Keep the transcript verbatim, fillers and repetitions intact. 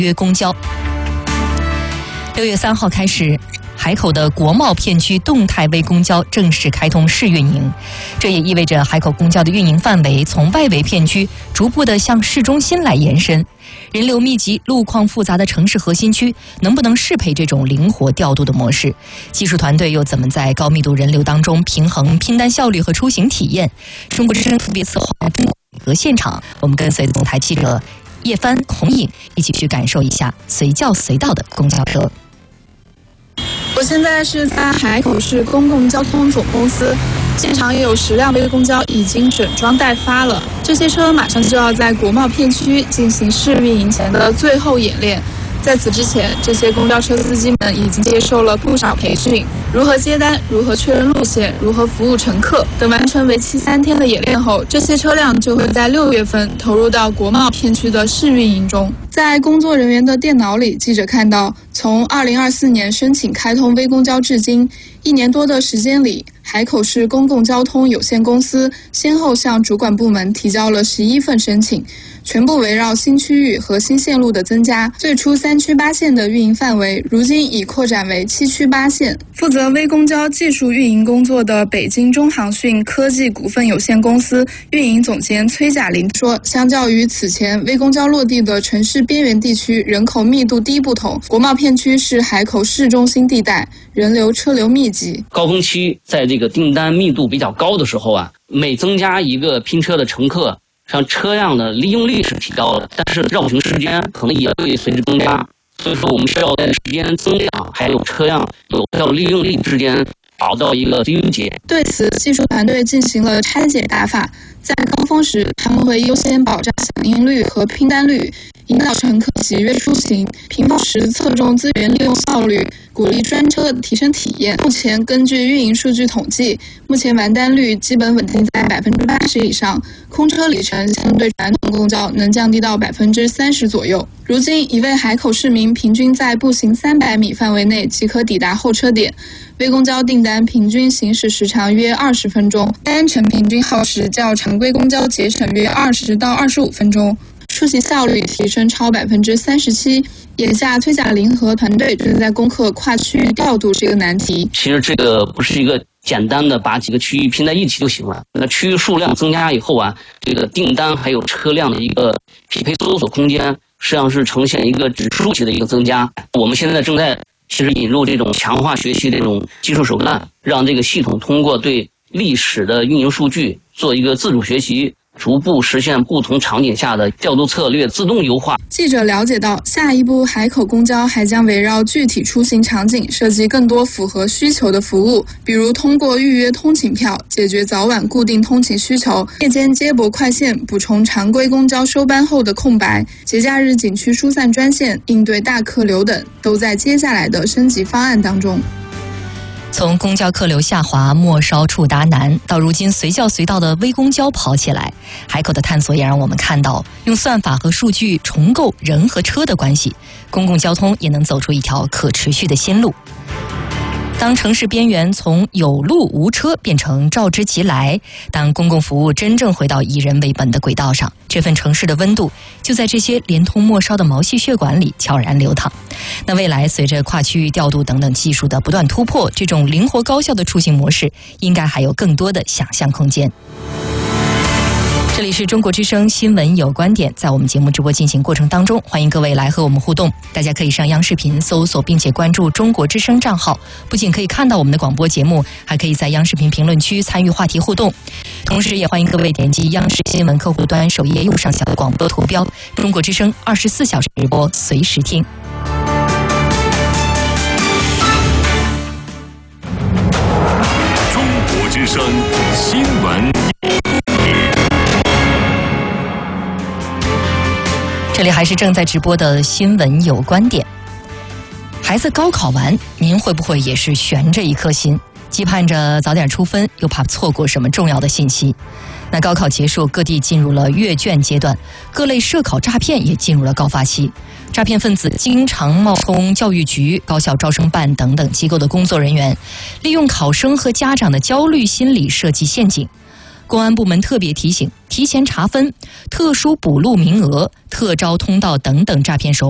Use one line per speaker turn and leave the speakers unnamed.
约公交。六月三号开始，海口的国贸片区动态微公交正式开通试运营，这也意味着海口公交的运营范围从外围片区逐步的向市中心来延伸。人流密集、路况复杂的城市核心区，能不能适配这种灵活调度的模式？技术团队又怎么在高密度人流当中平衡拼单效率和出行体验？中国之声特别策划中国改革现场，我们跟随总台记者叶帆、洪颖一起去感受一下随叫随到的公交车。
我现在是在海口市公共交通总公司，现场也有十辆微公交已经整装待发了。这些车马上就要在国贸片区进行试运营前的最后演练。在此之前，这些公交车司机们已经接受了不少培训，如何接单，如何确认路线，如何服务乘客等。完成为期三天的演练后，这些车辆就会在六月份投入到国贸片区的试运营中。在工作人员的电脑里，记者看到，从二零二四年申请开通微公交至今，一年多的时间里，海口市公共交通有限公司先后向主管部门提交了十一份申请，全部围绕新区域和新线路的增加。最初三区八线的运营范围，如今已扩展为七区八线。负责微公交技术运营工作的北京中航讯科技股份有限公司运营总监崔甲林说，相较于此前微公交落地的城市边缘地区人口密度低不同，国贸片区是海口市中心地带，人流车流密集。
高峰期在这个订单密度比较高的时候啊，每增加一个拼车的乘客，像车辆的利用率是提高的，但是绕行时间可能也会随之增加。所以说，我们需要在时间增量还有车辆有效利用率之间找到一个均解。
对此，技术团队进行了拆解打法，在高峰时，他们会优先保障响应率和拼单率，引导乘客喜悦出行；平峰时侧重资源利用效率，鼓励专车提升体验。目前根据运营数据统计，目前完单率基本稳定在百分之八十以上，空车里程相对传统公交能降低到百分之三十左右。如今，一位海口市民平均在步行三百米范围内即可抵达候车点。微公交订单平均行驶时长约二十分钟，单程平均耗时较常规公交节省约二十到二十五分钟，出行效率提升超百分之三十七。眼下，崔甲林和团队正在攻克跨区域调度这个难题。
其实这个不是一个简单的把几个区域拼在一起就行了。那区域数量增加以后啊，这个订单还有车辆的一个匹配搜索空间，实际上是呈现一个指数级的一个增加。我们现在正在其实引入这种强化学习这种技术手段，让这个系统通过对历史的运营数据做一个自主学习，逐步实现不同场景下的调度策略自动优化。
记者了解到，下一步海口公交还将围绕具体出行场景设计更多符合需求的服务，比如通过预约通勤票解决早晚固定通勤需求，夜间接驳快线补充常规公交收班后的空白，节假日景区疏散专线应对大客流等，都在接下来的升级方案当中。
从公交客流下滑、末梢触达难，到如今随叫随到的微公交跑起来，海口的探索也让我们看到，用算法和数据重构人和车的关系，公共交通也能走出一条可持续的新路。当城市边缘从有路无车变成召之即来，当公共服务真正回到以人为本的轨道上，这份城市的温度就在这些连通末梢的毛细血管里悄然流淌。那未来随着跨区域调度等等技术的不断突破，这种灵活高效的出行模式应该还有更多的想象空间。这里是中国之声新闻有观点，在我们节目直播进行过程当中，欢迎各位来和我们互动。大家可以上央视频搜索并且关注中国之声账号，不仅可以看到我们的广播节目，还可以在央视频评论区参与话题互动。同时也欢迎各位点击央视新闻客户端首页右上角的广播图标，中国之声二十四小时直播，随时听。
中国之声新闻。
这里还是正在直播的新闻有观点。孩子高考完，您会不会也是悬着一颗心，期盼着早点出分，又怕错过什么重要的信息？那高考结束，各地进入了阅卷阶段，各类涉考诈骗也进入了高发期。诈骗分子经常冒充教育局、高校招生办等等机构的工作人员，利用考生和家长的焦虑心理设计陷阱。公安部门特别提醒，提前查分、特殊补录名额、特招通道等等诈骗手